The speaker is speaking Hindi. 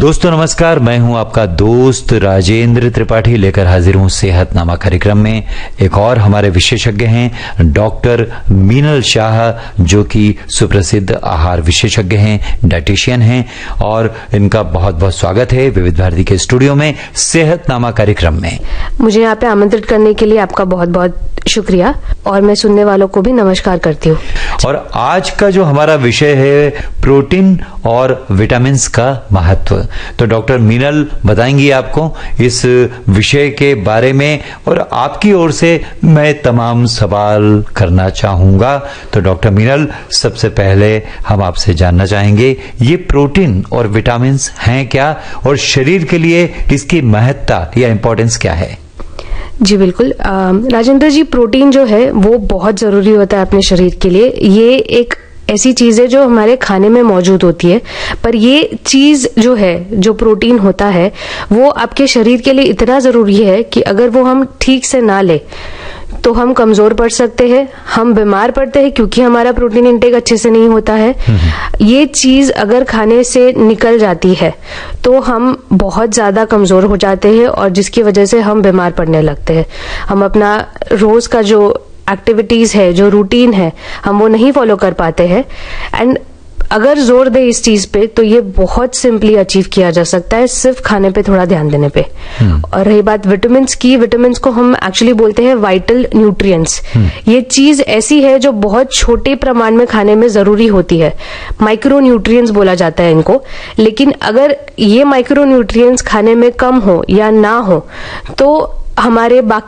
दोस्तों नमस्कार, मैं हूं आपका दोस्त राजेंद्र त्रिपाठी लेकर हाजिर हूं सेहतनामा कार्यक्रम में। एक और हमारे विशेषज्ञ हैं डॉक्टर मीनल शाह, जो कि सुप्रसिद्ध आहार विशेषज्ञ हैं, डाइटिशियन हैं, और इनका बहुत बहुत स्वागत है विविध भारती के स्टूडियो में सेहतनामा कार्यक्रम में। मुझे यहाँ पे आमंत्रित करने के लिए आपका बहुत बहुत शुक्रिया, और मैं सुनने वालों को भी नमस्कार करती हूँ। और आज का जो हमारा विषय है प्रोटीन और विटामिन का महत्व, तो डॉक्टर मीनल बताएंगी आपको इस विषय के बारे में, और आपकी ओर से मैं तमाम सवाल करना चाहूंगा। तो डॉक्टर मीनल, सबसे पहले हम आपसे जानना चाहेंगे ये प्रोटीन और विटामिन हैं क्या, और शरीर के लिए इसकी महत्ता या इंपॉर्टेंस क्या है? जी बिल्कुल राजेंद्र जी, प्रोटीन जो है वो बहुत जरूरी होता है अपने शरीर के लिए। ये एक ऐसी चीज है जो हमारे खाने में मौजूद होती है, पर ये चीज जो है, जो प्रोटीन होता है, वो आपके शरीर के लिए इतना जरूरी है कि अगर वो हम ठीक से ना ले तो हम कमजोर पड़ सकते हैं, हम बीमार पड़ते हैं क्योंकि हमारा प्रोटीन इंटेक अच्छे से नहीं होता है। ये चीज अगर खाने से निकल जाती है तो हम बहुत ज्यादा कमजोर हो जाते हैं, और जिसकी वजह से हम बीमार पड़ने लगते हैं। हम अपना रोज का जो एक्टिविटीज है, जो रूटीन है, हम वो नहीं फॉलो कर पाते हैं। एंड अगर जोर दे इस चीज पे तो ये बहुत सिंपली अचीव किया जा सकता है, सिर्फ खाने पे थोड़ा ध्यान देने पे। और रही बात विटामिन्स की, विटामिन्स को हम एक्चुअली बोलते हैं वाइटल न्यूट्रिएंट्स। ये चीज ऐसी है जो बहुत छोटे प्रमाण में खाने में जरूरी होती है, माइक्रो न्यूट्रिएंट्स बोला जाता है इनको। लेकिन अगर ये माइक्रो न्यूट्रिएंट्स खाने में कम हो या ना हो तो हमारे बाकी